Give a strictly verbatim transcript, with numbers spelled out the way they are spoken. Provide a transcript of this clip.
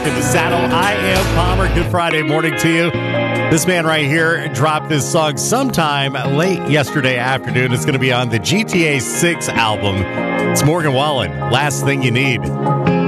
In the saddle, I am Palmer. Good Friday morning to you. This man right here dropped this song sometime late yesterday afternoon. It's going to be on the G T A six album. It's Morgan Wallen, Last Thing You Need.